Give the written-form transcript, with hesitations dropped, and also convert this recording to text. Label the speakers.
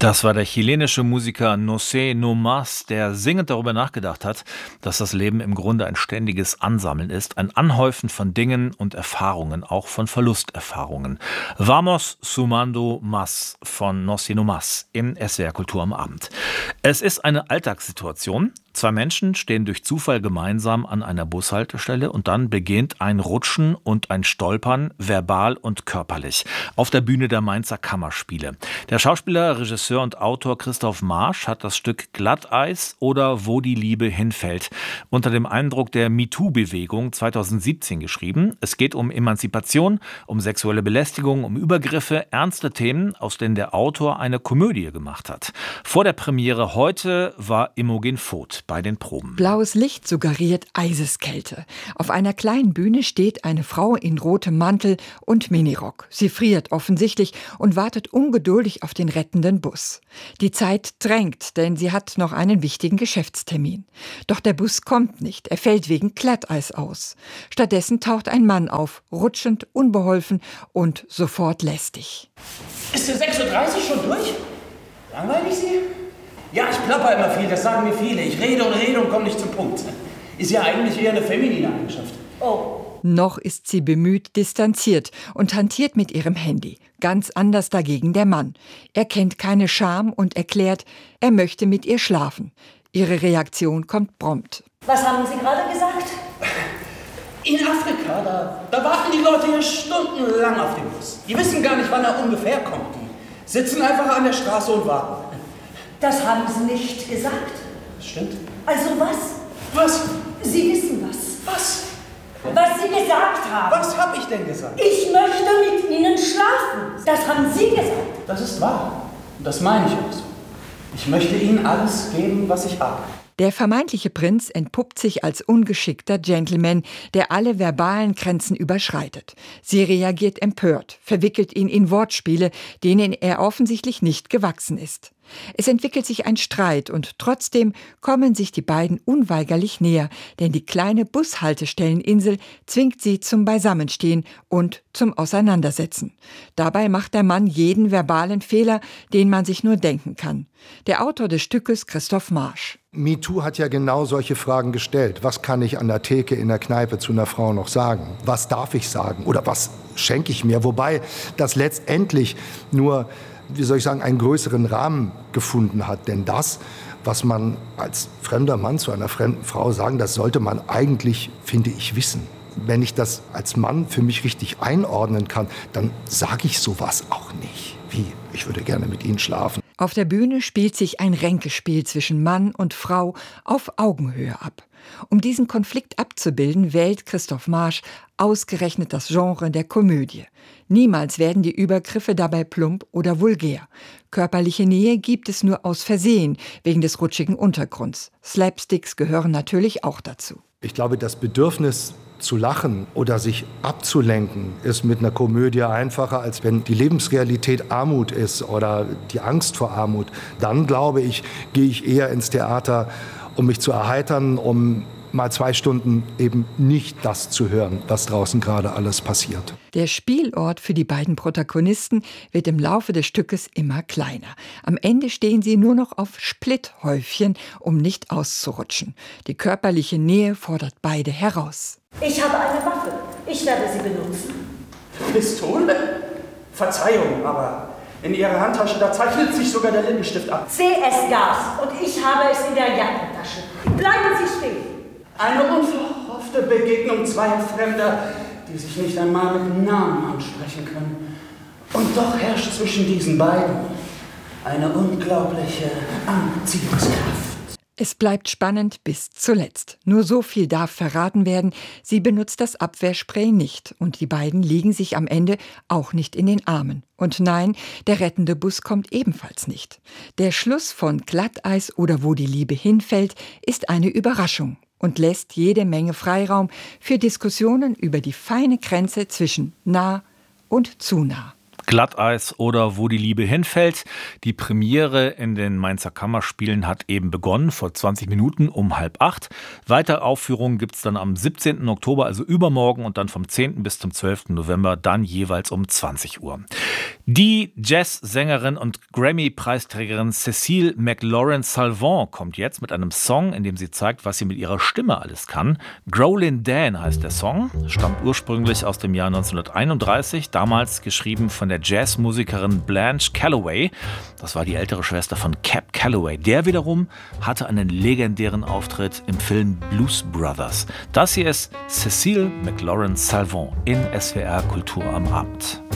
Speaker 1: Das war der chilenische Musiker No Sé No Más, der singend darüber nachgedacht hat, dass das Leben im Grunde ein ständiges Ansammeln ist, ein Anhäufen von Dingen und Erfahrungen, auch von Verlusterfahrungen. Vamos sumando más von No Sé No Más in SWR Kultur am Abend. Es ist eine Alltagssituation. Zwei Menschen stehen durch Zufall gemeinsam an einer Bushaltestelle und dann beginnt ein Rutschen und ein Stolpern, verbal und körperlich, auf der Bühne der Mainzer Kammerspiele. Der Schauspieler, Regisseur und Autor Christoph Marsch hat das Stück Glatteis oder Wo die Liebe hinfällt unter dem Eindruck der MeToo-Bewegung 2017 geschrieben. Es geht um Emanzipation, um sexuelle Belästigung, um Übergriffe, ernste Themen, aus denen der Autor eine Komödie gemacht hat. Vor der Premiere heute war Imogen Voth bei den Proben.
Speaker 2: Blaues Licht suggeriert Eiseskälte. Auf einer kleinen Bühne steht eine Frau in rotem Mantel und Minirock. Sie friert offensichtlich und wartet ungeduldig auf den rettenden Bus. Die Zeit drängt, denn sie hat noch einen wichtigen Geschäftstermin. Doch der Bus kommt nicht, er fällt wegen Glatteis aus. Stattdessen taucht ein Mann auf, rutschend, unbeholfen und sofort lästig.
Speaker 3: Ist der 6:30 Uhr schon durch? Langweilig Sie? Ja, ich plapper immer viel, das sagen mir viele. Ich rede und komme nicht zum Punkt. Ist ja eigentlich eher eine feminine Eigenschaft.
Speaker 2: Oh. Noch ist sie bemüht, distanziert und hantiert mit ihrem Handy. Ganz anders dagegen der Mann. Er kennt keine Scham und erklärt, er möchte mit ihr schlafen. Ihre Reaktion kommt prompt.
Speaker 4: Was haben Sie gerade gesagt?
Speaker 3: In Afrika, da warten die Leute ja stundenlang auf den Bus. Die wissen gar nicht, wann er ungefähr kommt. Die sitzen einfach an der Straße und warten.
Speaker 4: Das haben Sie nicht gesagt.
Speaker 3: Das stimmt.
Speaker 4: Also was?
Speaker 3: Was?
Speaker 4: Sie wissen was.
Speaker 3: Was?
Speaker 4: Was Sie gesagt haben.
Speaker 3: Was habe ich denn gesagt?
Speaker 4: Ich möchte mit Ihnen schlafen. Das haben Sie gesagt.
Speaker 3: Das ist wahr. Und das meine ich auch so. Ich möchte Ihnen alles geben, was ich habe.
Speaker 2: Der vermeintliche Prinz entpuppt sich als ungeschickter Gentleman, der alle verbalen Grenzen überschreitet. Sie reagiert empört, verwickelt ihn in Wortspiele, denen er offensichtlich nicht gewachsen ist. Es entwickelt sich ein Streit und trotzdem kommen sich die beiden unweigerlich näher, denn die kleine Bushaltestelleninsel zwingt sie zum Beisammenstehen und zum Auseinandersetzen. Dabei macht der Mann jeden verbalen Fehler, den man sich nur denken kann. Der Autor des Stückes, Christoph Marsch.
Speaker 5: MeToo hat ja genau solche Fragen gestellt. Was kann ich an der Theke in der Kneipe zu einer Frau noch sagen? Was darf ich sagen? Oder was schenke ich mir? Wobei das letztendlich nur, wie soll ich sagen, einen größeren Rahmen gefunden hat. Denn das, was man als fremder Mann zu einer fremden Frau sagen, das sollte man eigentlich, finde ich, wissen. Wenn ich das als Mann für mich richtig einordnen kann, dann sage ich sowas auch nicht. Wie? Ich würde gerne mit Ihnen schlafen.
Speaker 2: Auf der Bühne spielt sich ein Ränkespiel zwischen Mann und Frau auf Augenhöhe ab. Um diesen Konflikt abzubilden, wählt Christoph Marsch ausgerechnet das Genre der Komödie. Niemals werden die Übergriffe dabei plump oder vulgär. Körperliche Nähe gibt es nur aus Versehen, wegen des rutschigen Untergrunds. Slapsticks gehören natürlich auch dazu.
Speaker 5: Ich glaube, das Bedürfnis zu lachen oder sich abzulenken ist mit einer Komödie einfacher, als wenn die Lebensrealität Armut ist oder die Angst vor Armut. Dann, glaube ich, gehe ich eher ins Theater, um mich zu erheitern, um mal 2 Stunden eben nicht das zu hören, was draußen gerade alles passiert.
Speaker 2: Der Spielort für die beiden Protagonisten wird im Laufe des Stückes immer kleiner. Am Ende stehen sie nur noch auf Splitthäufchen, um nicht auszurutschen. Die körperliche Nähe fordert beide heraus.
Speaker 4: Ich habe eine Waffe. Ich werde sie benutzen.
Speaker 3: Pistole? Verzeihung, aber in Ihrer Handtasche, da zeichnet sich sogar der Lippenstift ab.
Speaker 4: CS-Gas und ich habe es in der Jackentasche. Bleiben Sie stehen.
Speaker 3: Eine unverhoffte Begegnung zweier Fremder, die sich nicht einmal mit Namen ansprechen können. Und doch herrscht zwischen diesen beiden eine unglaubliche Anziehungskraft.
Speaker 2: Es bleibt spannend bis zuletzt. Nur so viel darf verraten werden, sie benutzt das Abwehrspray nicht und die beiden liegen sich am Ende auch nicht in den Armen. Und nein, der rettende Bus kommt ebenfalls nicht. Der Schluss von Glatteis oder Wo die Liebe hinfällt ist eine Überraschung und lässt jede Menge Freiraum für Diskussionen über die feine Grenze zwischen nah und zu nah.
Speaker 1: Glatteis oder Wo die Liebe hinfällt. Die Premiere in den Mainzer Kammerspielen hat eben begonnen, vor 20 Minuten um 7:30. Weitere Aufführungen gibt es dann am 17. Oktober, also übermorgen, und dann vom 10. bis zum 12. November, dann jeweils um 20 Uhr. Die Jazzsängerin und Grammy-Preisträgerin Cécile McLaurin-Salvant kommt jetzt mit einem Song, in dem sie zeigt, was sie mit ihrer Stimme alles kann. Growlin' Dan heißt der Song, stammt ursprünglich aus dem Jahr 1931, damals geschrieben von der Jazzmusikerin Blanche Calloway. Das war die ältere Schwester von Cab Calloway. Der wiederum hatte einen legendären Auftritt im Film Blues Brothers. Das hier ist Cécile McLaurin-Salvant in SWR Kultur am Abend.